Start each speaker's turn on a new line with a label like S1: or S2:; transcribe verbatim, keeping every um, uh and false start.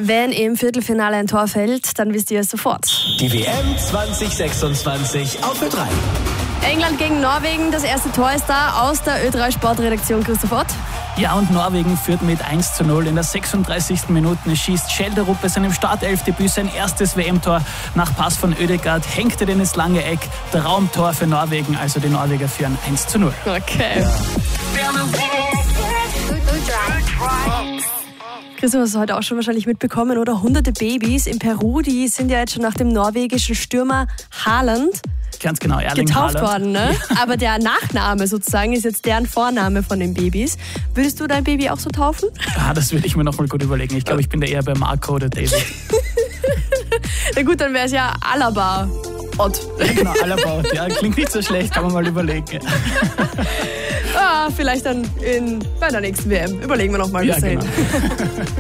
S1: Wenn im Viertelfinale ein Tor fällt, dann wisst ihr es sofort.
S2: Die W M zwanzig sechsundzwanzig auf Ö drei.
S1: England gegen Norwegen, das erste Tor ist da aus der Ö drei Sportredaktion. Christoph Ott.
S3: Ja, und Norwegen führt mit eins zu null. In der sechsunddreißigsten Minute schießt Schjelderup bei seinem Startelfdebüt sein erstes W M-Tor. Nach Pass von Ødegaard hängt er den ins lange Eck. Traumtor für Norwegen, also die Norweger führen eins zu null.
S1: Okay. Ja. Christoph, hast du heute auch schon wahrscheinlich mitbekommen, oder? Hunderte Babys in Peru, die sind ja jetzt schon nach dem norwegischen Stürmer Haaland
S3: Ganz genau, Erling
S1: getauft
S3: Haaland.
S1: worden, ne?
S3: Ja.
S1: Aber der Nachname sozusagen ist jetzt deren Vorname von den Babys. Würdest du dein Baby auch so taufen?
S3: Ah, das würde ich mir noch mal gut überlegen. Ich glaube, ich bin da eher bei Marco oder David.
S1: Na gut, dann wäre es ja Alaba Ott.
S3: Ja, genau, Alaba. Ja, klingt nicht so schlecht, kann man mal überlegen.
S1: Ah, vielleicht dann in, bei der nächsten W M. Überlegen wir noch mal bis
S3: Ja,
S1: dahin.
S3: genau.